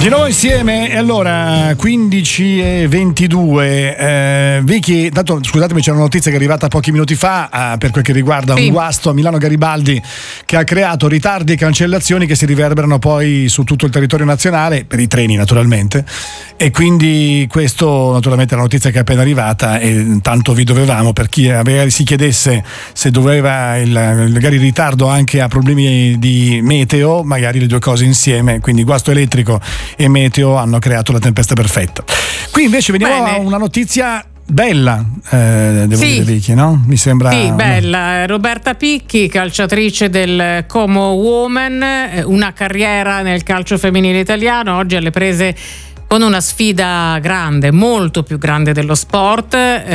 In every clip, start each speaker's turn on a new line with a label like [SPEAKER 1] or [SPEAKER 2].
[SPEAKER 1] Di nuovo insieme, e allora 15:22. Vicky, tanto scusatemi, c'è una notizia che è arrivata pochi minuti fa per quel che riguarda un guasto a Milano Garibaldi che ha creato ritardi e cancellazioni che si riverberano poi su tutto il territorio nazionale, per i treni naturalmente, e quindi questo naturalmente è la notizia che è appena arrivata e tanto vi dovevamo, per chi magari si chiedesse se doveva magari il ritardo anche a problemi di meteo, magari le due cose insieme, quindi guasto elettrico e meteo hanno creato la tempesta perfetta. Qui invece veniamo a una notizia bella, devo dire, Vicky, no? Mi sembra
[SPEAKER 2] bella. Roberta Picchi, calciatrice del Como Women, una carriera nel calcio femminile italiano, oggi alle prese con una sfida grande, molto più grande dello sport.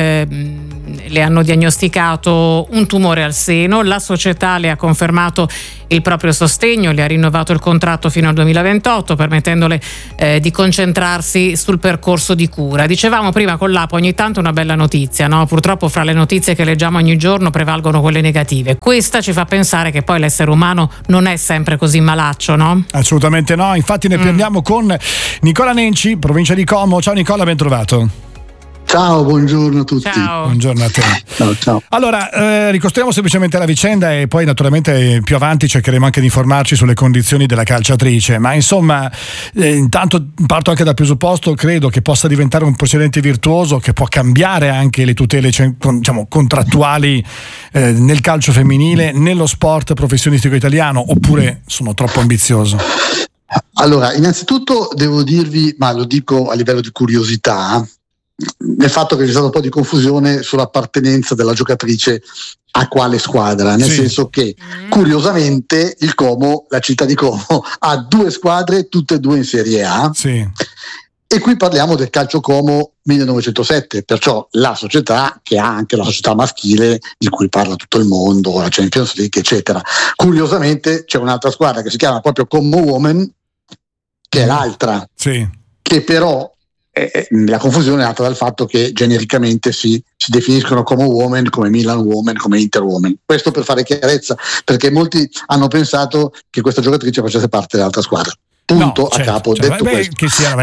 [SPEAKER 2] Le hanno diagnosticato un tumore al seno, la società le ha confermato il proprio sostegno, le ha rinnovato il contratto fino al 2028, permettendole di concentrarsi sul percorso di cura. Dicevamo prima con l'Apo, ogni tanto una bella notizia, no? Purtroppo fra le notizie che leggiamo ogni giorno prevalgono quelle negative. Questa ci fa pensare che poi l'essere umano non è sempre così malaccio, no?
[SPEAKER 1] Assolutamente no, infatti ne prendiamo con Nicola Nenci, provincia di Como. Ciao Nicola, ben trovato.
[SPEAKER 3] Ciao, buongiorno a tutti.
[SPEAKER 2] Ciao.
[SPEAKER 1] Buongiorno a te.
[SPEAKER 3] Ciao.
[SPEAKER 1] Allora, ricostruiamo semplicemente la vicenda e poi naturalmente più avanti cercheremo anche di informarci sulle condizioni della calciatrice, ma insomma intanto parto anche dal presupposto, credo che possa diventare un precedente virtuoso che può cambiare anche le tutele, diciamo, contrattuali nel calcio femminile, nello sport professionistico italiano, oppure sono troppo ambizioso?
[SPEAKER 3] Allora, innanzitutto devo dirvi, ma lo dico a livello di curiosità, nel fatto che c'è stata un po' di confusione sull'appartenenza della giocatrice a quale squadra, nel senso che curiosamente il Como, la città di Como, ha due squadre, tutte e due in Serie A.
[SPEAKER 1] Sì.
[SPEAKER 3] E qui parliamo del Calcio Como 1907, perciò la società che ha anche la società maschile di cui parla tutto il mondo, la Champions League, eccetera. Curiosamente c'è un'altra squadra che si chiama proprio Como Women, che è l'altra, che però la confusione è nata dal fatto che genericamente si definiscono come Women, come Milan Women, come Inter Women. Questo per fare chiarezza, perché molti hanno pensato che questa giocatrice facesse parte dell'altra squadra. Punto, a capo. Detto questo,
[SPEAKER 1] che sia,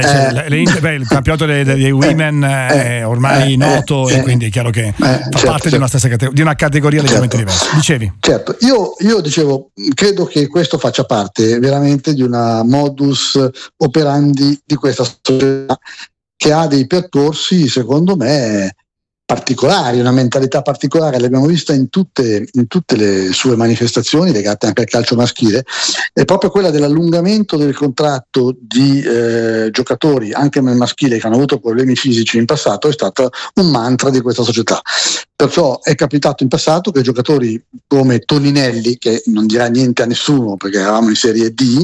[SPEAKER 1] il campionato dei women è ormai noto e quindi è chiaro che fa parte di una stessa di una categoria leggermente diversa. Dicevi?
[SPEAKER 3] Certo, io dicevo, credo che questo faccia parte veramente di una modus operandi di questa società che ha dei percorsi, secondo me, particolari, una mentalità particolare, l'abbiamo vista in tutte le sue manifestazioni legate anche al calcio maschile, è proprio quella dell'allungamento del contratto di giocatori anche nel maschile che hanno avuto problemi fisici in passato. È stato un mantra di questa società. Perciò è capitato in passato che giocatori come Toninelli, che non dirà niente a nessuno perché eravamo in Serie D,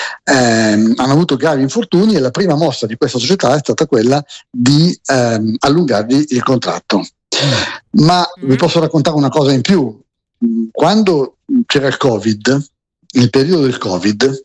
[SPEAKER 3] hanno avuto gravi infortuni e la prima mossa di questa società è stata quella di allungargli il contratto. Ma vi posso raccontare una cosa in più. Quando c'era il Covid, nel periodo del Covid,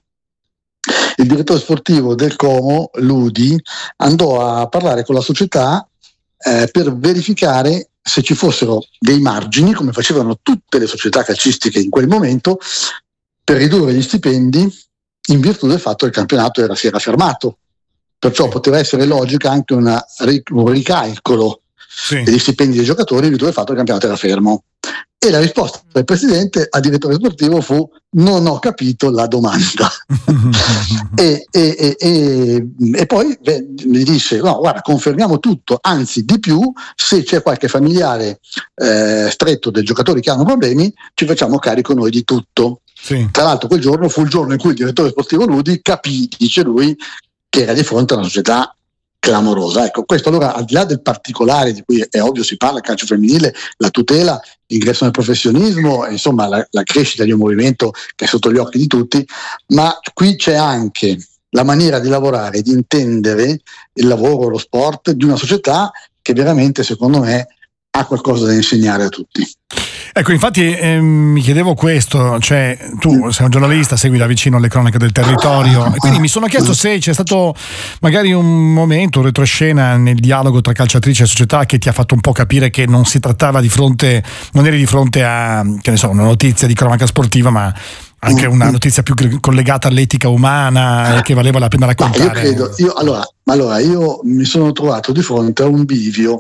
[SPEAKER 3] il direttore sportivo del Como, Ludi, andò a parlare con la società per verificare se ci fossero dei margini, come facevano tutte le società calcistiche in quel momento, per ridurre gli stipendi in virtù del fatto che il campionato si era fermato. Perciò poteva essere logica anche un ricalcolo degli stipendi dei giocatori in virtù del fatto che il campionato era fermo. E la risposta del presidente al direttore sportivo fu: non ho capito la domanda. e poi gli disse: no, guarda, confermiamo tutto, anzi di più, se c'è qualche familiare stretto dei giocatori che hanno problemi ci facciamo carico noi di tutto. Tra l'altro quel giorno fu il giorno in cui il direttore sportivo Ludi capì, dice lui, che era di fronte a una società clamorosa. Ecco, questo allora, al di là del particolare di cui è ovvio si parla, calcio femminile, la tutela, l'ingresso nel professionismo, insomma la crescita di un movimento che è sotto gli occhi di tutti, ma qui c'è anche la maniera di lavorare, di intendere il lavoro, lo sport di una società che veramente, secondo me, ha qualcosa da insegnare a tutti.
[SPEAKER 1] Ecco, infatti mi chiedevo questo, cioè tu sei un giornalista, segui da vicino le cronache del territorio, e quindi mi sono chiesto se c'è stato magari un momento, un retroscena nel dialogo tra calciatrice e società che ti ha fatto un po' capire che non si trattava non eri di fronte a, che ne so, una notizia di cronaca sportiva, ma anche una notizia più collegata all'etica umana, che valeva la pena raccontare.
[SPEAKER 3] Io mi sono trovato di fronte a un bivio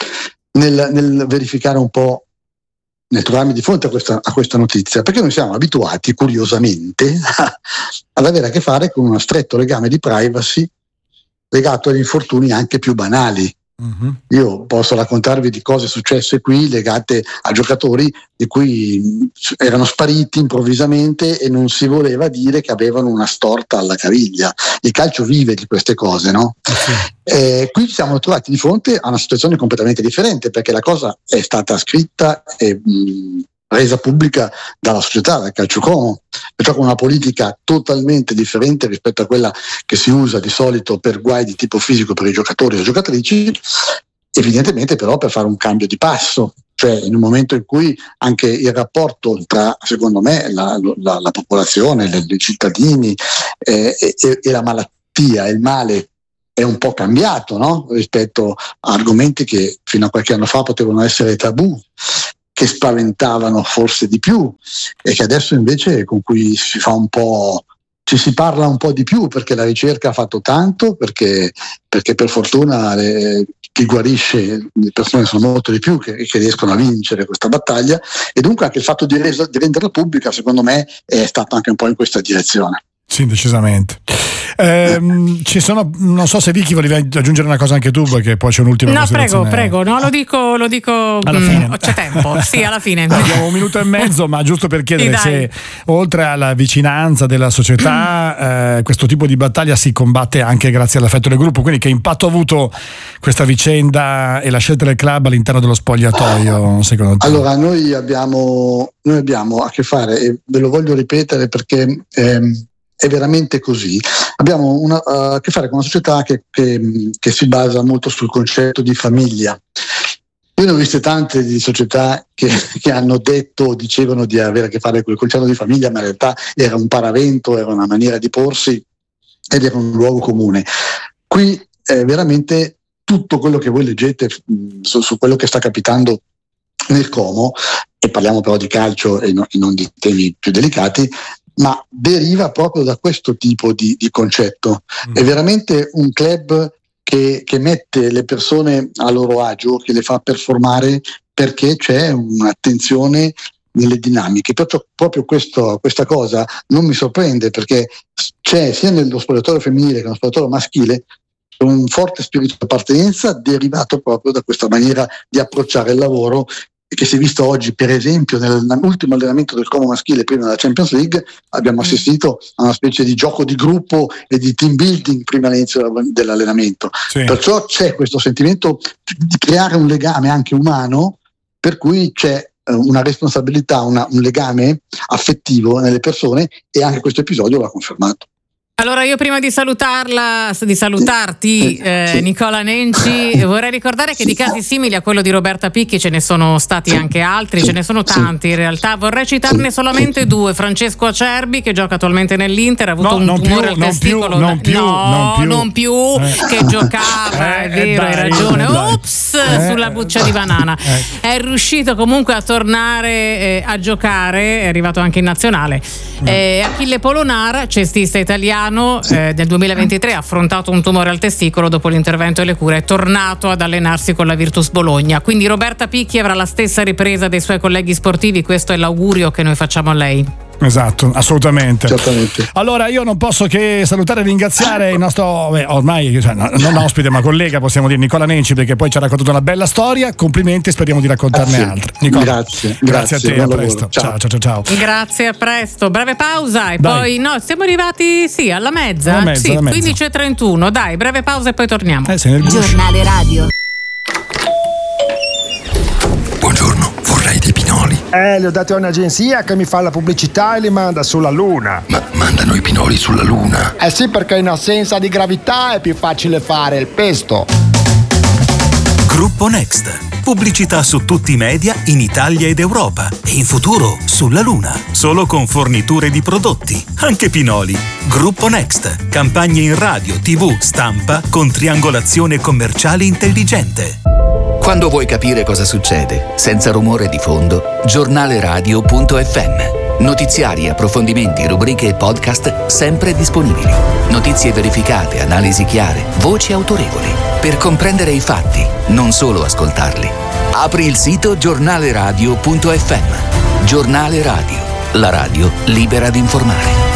[SPEAKER 3] nel verificare un po', nel trovarmi di fronte a questa notizia, perché noi siamo abituati curiosamente ad avere a che fare con uno stretto legame di privacy legato agli infortuni anche più banali. Mm-hmm. Io posso raccontarvi di cose successe qui legate a giocatori di cui erano spariti improvvisamente e non si voleva dire che avevano una storta alla caviglia. Il calcio vive di queste cose, no? Sì. Qui ci siamo trovati di fronte a una situazione completamente differente, perché la cosa è stata scritta e resa pubblica dalla società, dal Calcio Como, perciò con una politica totalmente differente rispetto a quella che si usa di solito per guai di tipo fisico per i giocatori e le giocatrici, evidentemente però per fare un cambio di passo, cioè in un momento in cui anche il rapporto tra, secondo me, la popolazione, i cittadini e la malattia e il male è un po' cambiato, no? Rispetto a argomenti che fino a qualche anno fa potevano essere tabù, che spaventavano forse di più e che adesso invece con cui ci si parla un po' di più, perché la ricerca ha fatto tanto, perché per fortuna chi guarisce, le persone sono molto di più che riescono a vincere questa battaglia, e dunque anche il fatto di renderla pubblica secondo me è stato anche un po' in questa direzione.
[SPEAKER 1] Sì, decisamente. Ci sono, non so se Vicky volevi aggiungere una cosa anche tu, perché poi c'è un'ultima
[SPEAKER 2] considerazione. No, prego, no, lo dico
[SPEAKER 1] alla fine.
[SPEAKER 2] C'è tempo, sì, alla fine.
[SPEAKER 1] Abbiamo 1 minuto e mezzo, ma giusto per chiedere se oltre alla vicinanza della società questo tipo di battaglia si combatte anche grazie all'affetto del gruppo, quindi che impatto ha avuto questa vicenda e la scelta del club all'interno dello spogliatoio, secondo te?
[SPEAKER 3] Noi abbiamo a che fare, e ve lo voglio ripetere perché è veramente così. Abbiamo a che fare con una società che si basa molto sul concetto di famiglia. Io ne ho viste tante di società che hanno detto o dicevano di avere a che fare con il concetto di famiglia, ma in realtà era un paravento, era una maniera di porsi ed era un luogo comune. Qui veramente tutto quello che voi leggete su quello che sta capitando nel Como, e parliamo però di calcio e non di temi più delicati, ma deriva proprio da questo tipo di concetto. È veramente un club che mette le persone a loro agio, che le fa performare, perché c'è un'attenzione nelle dinamiche. Perciò proprio questa cosa non mi sorprende, perché c'è sia nello spogliatoio femminile che nello spogliatoio maschile un forte spirito di appartenenza derivato proprio da questa maniera di approcciare il lavoro, che si è visto oggi, per esempio, nell'ultimo allenamento del Como maschile prima della Champions League. Abbiamo assistito a una specie di gioco di gruppo e di team building prima dell'inizio dell'allenamento. Sì. Perciò c'è questo sentimento di creare un legame anche umano, per cui c'è una responsabilità, un legame affettivo nelle persone, e anche questo episodio l'ha confermato.
[SPEAKER 2] Allora io prima di salutarti Nicola Nenci, vorrei ricordare che di casi simili a quello di Roberta Picchi ce ne sono stati anche altri, ce ne sono tanti in realtà. Vorrei citarne solamente 2. Francesco Acerbi, che gioca attualmente nell'Inter, ha avuto un tumore al testicolo. Non più, che giocava, è vero, hai ragione. Ops, sulla buccia di banana. È riuscito comunque a tornare a giocare, è arrivato anche in nazionale. Achille Polonara, cestista italiano, nel 2023 ha affrontato un tumore al testicolo, dopo l'intervento e le cure è tornato ad allenarsi con la Virtus Bologna. Quindi Roberta Picchi avrà la stessa ripresa dei suoi colleghi sportivi, questo è l'augurio che noi facciamo a lei.
[SPEAKER 1] Esatto, assolutamente.
[SPEAKER 3] Certamente.
[SPEAKER 1] Allora io non posso che salutare e ringraziare il nostro ormai non ospite ma collega, possiamo dire, Nicola Nenci, perché poi ci ha raccontato una bella storia. Complimenti e speriamo di raccontarne altre. Nicola, grazie a te, a presto. Ciao.
[SPEAKER 2] Grazie, a presto. Breve pausa e poi siamo arrivati alla mezza. 15:31. Dai, breve pausa e poi torniamo.
[SPEAKER 4] Giornale radio.
[SPEAKER 5] Buongiorno, vorrei dei pinoli.
[SPEAKER 6] Li ho dati a un'agenzia che mi fa la pubblicità e li manda sulla Luna.
[SPEAKER 5] Ma mandano i pinoli sulla Luna?
[SPEAKER 6] Sì, perché in assenza di gravità è più facile fare il pesto.
[SPEAKER 7] Gruppo Next. Pubblicità su tutti i media in Italia ed Europa e in futuro sulla Luna. Solo con forniture di prodotti, anche pinoli. Gruppo Next. Campagne in radio, TV, stampa con triangolazione commerciale intelligente.
[SPEAKER 8] Quando vuoi capire cosa succede, senza rumore di fondo, giornaleradio.fm.
[SPEAKER 4] Notiziari, approfondimenti, rubriche e podcast sempre disponibili. Notizie verificate, analisi chiare, voci autorevoli. Per comprendere i fatti, non solo ascoltarli. Apri il sito giornaleradio.fm. Giornale Radio, la radio libera di informare.